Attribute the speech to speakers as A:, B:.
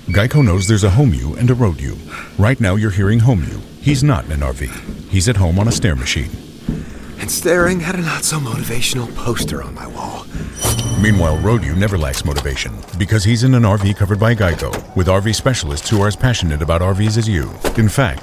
A: Geico knows there's a home you and a road you. Right now you're hearing home you. He's not in an RV. He's at home on a stair machine.
B: And staring at a not-so-motivational poster on my wall.
A: Meanwhile, road you never lacks motivation because he's in an RV covered by Geico with RV specialists who are as passionate about RVs as you. In fact,